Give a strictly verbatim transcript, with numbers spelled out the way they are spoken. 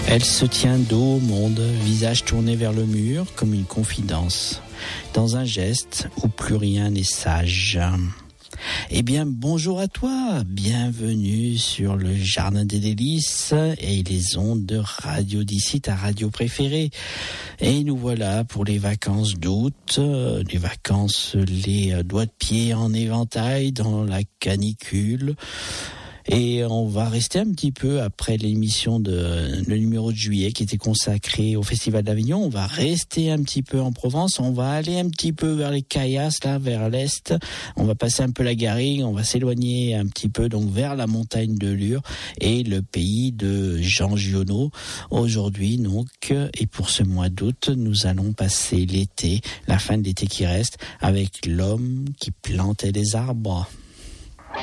Elle se tient dos au monde, visage tourné vers le mur, comme une confidence, dans un geste où plus rien n'est sage. Eh bien, bonjour à toi, bienvenue sur le Jardin des Délices et les ondes de Radio d'ici, ta radio préférée. Et nous voilà pour les vacances d'août, les vacances, les doigts de pied en éventail dans la canicule. Et on va rester un petit peu après l'émission de le numéro de juillet qui était consacré au Festival d'Avignon. On va rester un petit peu en Provence. On va aller un petit peu vers les Caillasses, là, vers l'est. On va passer un peu la Garrigue. On va s'éloigner un petit peu donc vers la montagne de Lure et le pays de Jean Giono. Aujourd'hui, donc, et pour ce mois d'août, nous allons passer l'été, la fin de l'été qui reste, avec l'homme qui plantait les arbres.